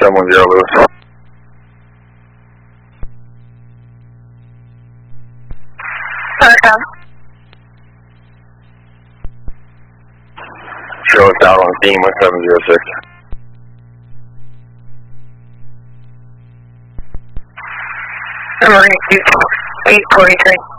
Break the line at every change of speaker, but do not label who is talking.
710 Lewis. Show us out on team 1706.
I'm on 843.